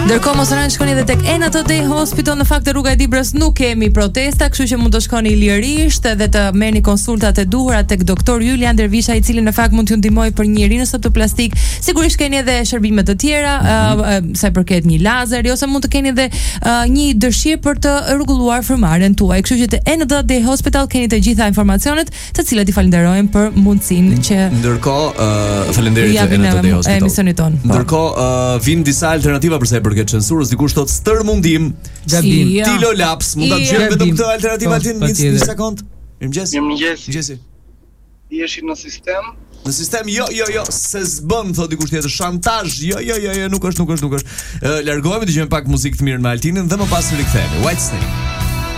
Ndërkohë mos harroni shkoni edhe tek Enata Day Hospital, në fakt rruga e Dibrës nuk kemi protesta, kështu që mund të shkoni lirisht edhe të merrni konsultat e duhura tek doktor Julian Dervisha, i cili në fakt mund t'ju ndihmojë për një rinoplastik. Sigurisht keni edhe shërbime të tjera, sa i përket një lazeri ose mund të keni edhe një dëshirë për të rregulluar frymaren tuaj. Kështu që te Enata Day Hospital keni të gjitha informacionet, të cilat i falenderojmë për mundësinë që ndërkohë faleminderit Enata Day Hospital. Emisionit ton. Ndërkohë vin disa alternativa për sa i përket censurës, dikush thot stërmundim, gabim, tilo laps, mund ta dëgjojmë vetëm këtë alternativë altin një sekond. Mirëmëngjes. Jeshi në sistem? Në sistem, jo, se s'bën, thot dikush tjetër, shantazh, jo, nuk është. Largohemi, dëgjojmë pak muzikë të mirë me Altinin dhe më pas rikthehemi. Whitesnake.